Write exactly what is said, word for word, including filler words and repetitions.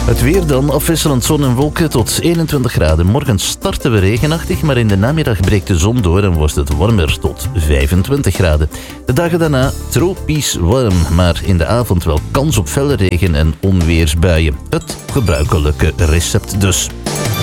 Het weer dan, afwisselend zon en wolken tot eenentwintig graden. Morgen starten we regenachtig, maar in de namiddag breekt de zon door en wordt het warmer tot vijfentwintig graden. De dagen daarna tropisch warm, maar in de avond wel kans op felle regen en onweersbuien. Het gebruikelijke recept dus.